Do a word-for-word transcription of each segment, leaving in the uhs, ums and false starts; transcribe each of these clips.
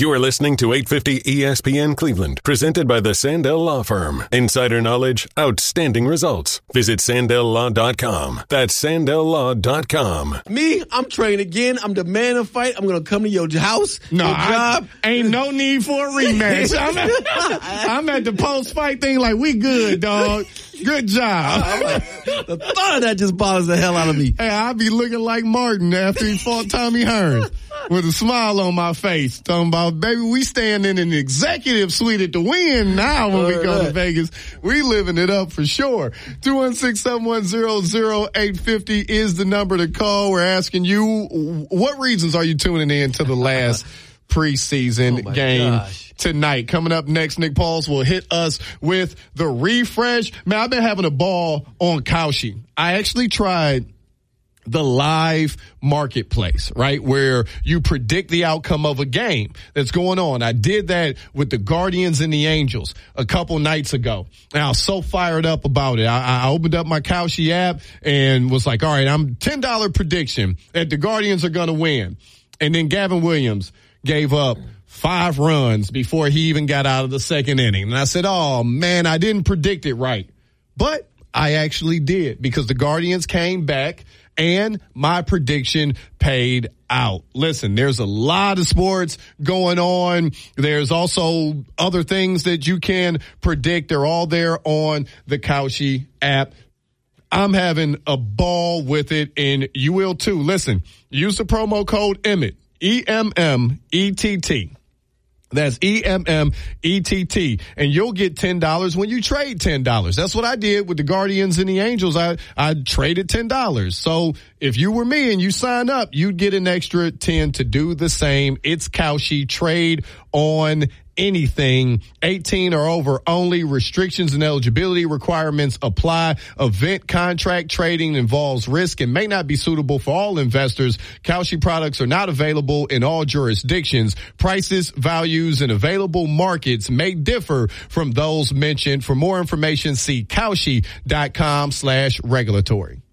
You're listening to eight fifty E S P N Cleveland, presented by the Sandell Law Firm. Insider knowledge, outstanding results. Visit Sandell Law dot com. That's Sandell Law dot com. Me, I'm trained again. I'm the man to fight. I'm going to come to your house, no, your job. I, ain't no need for a rematch. I'm at, I'm at the post-fight thing like, we good, dog. Good job. The thought of that just bothers the hell out of me. Hey, I'll be looking like Martin after he fought Tommy Hearns with a smile on my face, talking about, baby, we staying in an executive suite at the Wynn now when we go to Vegas. We living it up for sure. two one six, seven one zero, zero eight five zero is the number to call. We're asking you, what reasons are you tuning in to the last preseason oh game gosh. tonight? Coming up next, Nick Pauls will hit us with the refresh. Man, I've been having a ball on Kalshi. I actually tried the live marketplace, right, where you predict the outcome of a game that's going on. I did that with the Guardians and the Angels a couple nights ago, and I was so fired up about it. I, I opened up my Kalshi app and was like, all right, I'm ten dollars prediction that the Guardians are going to win. And then Gavin Williams gave up five runs before he even got out of the second inning. And I said, oh, man, I didn't predict it right. But I actually did, because the Guardians came back and my prediction paid out. Listen, there's a lot of sports going on. There's also other things that you can predict. They're all there on the Kalshi app. I'm having a ball with it, and you will too. Listen, use the promo code Emmett, E M M E T T. That's E M M E T T. And you'll get ten dollars when you trade ten dollars. That's what I did with the Guardians and the Angels. I, I traded ten dollars. So if you were me and you sign up, you'd get an extra ten to do the same. It's Kalshi. Trade on anything. eighteen or over only. Restrictions and eligibility requirements apply. Event contract trading involves risk and may not be suitable for all investors. Kalshi products are not available in all jurisdictions. Prices, values, and available markets may differ from those mentioned. For more information, see Kalshi.com slash regulatory.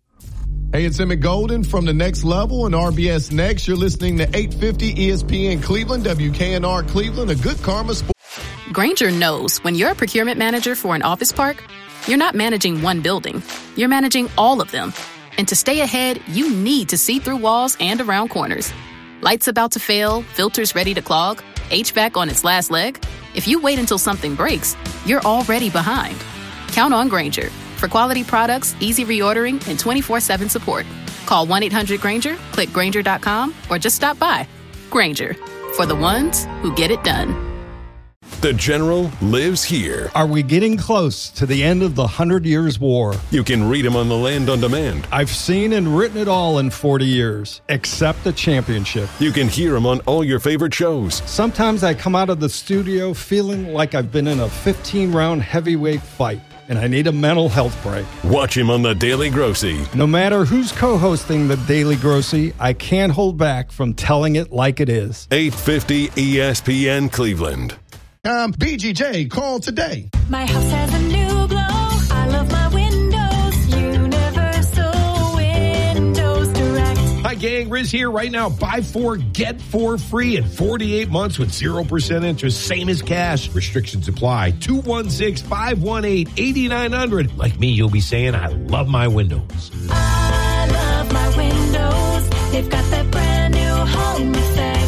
Hey, it's Emmett Golden from The Next Level and R B S Next. You're listening to eight fifty E S P N Cleveland, W K N R Cleveland, a good karma sport. Grainger knows when you're a procurement manager for an office park, you're not managing one building. You're managing all of them. And to stay ahead, you need to see through walls and around corners. Lights about to fail, filters ready to clog, H V A C on its last leg. If you wait until something breaks, you're already behind. Count on Grainger. For quality products, easy reordering, and twenty-four seven support. Call one eight hundred Grainger, click Grainger dot com, or just stop by. Grainger, for the ones who get it done. The General lives here. Are we getting close to the end of the Hundred Years' War? You can read him on the Land on Demand. I've seen and written it all in forty years, except the championship. You can hear him on all your favorite shows. Sometimes I come out of the studio feeling like I've been in a fifteen-round heavyweight fight, and I need a mental health break. Watch him on The Daily Grossy. No matter who's co-hosting The Daily Grossy, I can't hold back from telling it like it is. eight fifty E S P N Cleveland. Um, B G J, call today. My house has a new glow. I love my windows. Universal Windows Direct. Hi, gang. Riz here. Right now, buy four, get four free in forty-eight months with zero percent interest, same as cash. Restrictions apply. two one six, five one eight, eight nine zero zero. Like me, you'll be saying, I love my windows. I love my windows. They've got that brand new home effect.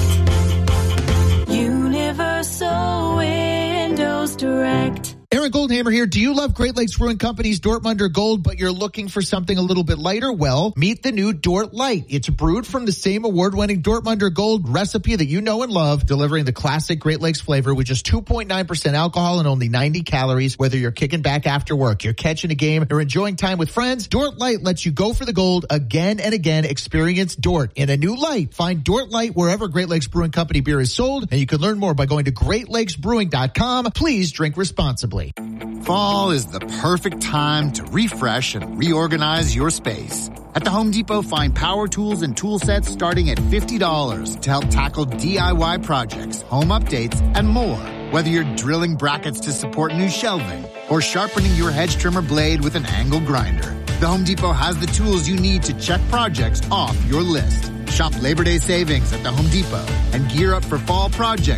Universal Windows Direct. Aaron Goldhammer here. Do you love Great Lakes Brewing Company's Dortmunder Gold, but you're looking for something a little bit lighter? Well, meet the new Dort Light. It's brewed from the same award-winning Dortmunder Gold recipe that you know and love, delivering the classic Great Lakes flavor with just two point nine percent alcohol and only ninety calories. Whether you're kicking back after work, you're catching a game, or enjoying time with friends, Dort Light lets you go for the gold again and again. Experience Dort in a new light. Find Dort Light wherever Great Lakes Brewing Company beer is sold, and you can learn more by going to great lakes brewing dot com. Please drink responsibly. Fall is the perfect time to refresh and reorganize your space. At the Home Depot, find power tools and tool sets starting at fifty dollars to help tackle D I Y projects, home updates, and more. Whether you're drilling brackets to support new shelving or sharpening your hedge trimmer blade with an angle grinder, the Home Depot has the tools you need to check projects off your list. Shop Labor Day savings at the Home Depot and gear up for fall projects